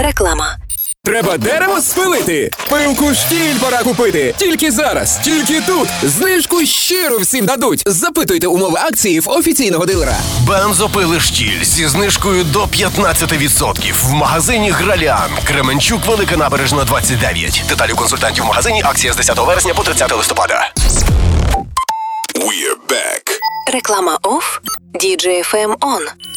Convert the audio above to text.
Реклама. Треба дерево спилити? Пилку штіль пора купити. Тільки зараз, тільки тут. Знижку щиро всім дадуть. Запитуйте умови акції в офіційного дилера. Бензопили штіль зі знижкою до 15% в магазині Гралян. Кременчук, Велика Набережна, 29. Деталі у консультантів в магазині. Акція з 10 вересня по 30 листопада. Реклама off, DJ FM on.